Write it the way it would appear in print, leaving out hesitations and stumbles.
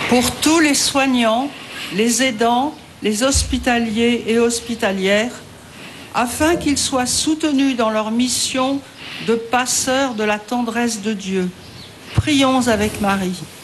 Pour tous les soignants, les aidants, les hospitaliers et hospitalières, afin qu'ils soient soutenus dans leur mission de passeurs de la tendresse de Dieu. Prions avec Marie.